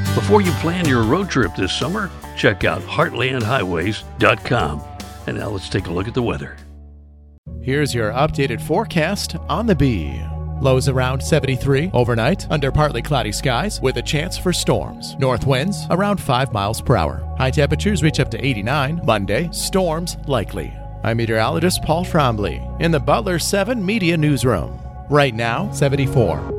Before you plan your road trip this summer, check out heartlandhighways.com. And now let's take a look at the weather. Here's your updated forecast on the Bee. Lows around 73 overnight under partly cloudy skies with a chance for storms. North winds around 5 miles per hour. High temperatures reach up to 89. Monday, storms likely. I'm meteorologist Paul Trombley in the Butler 7 Media Newsroom. Right now, 74.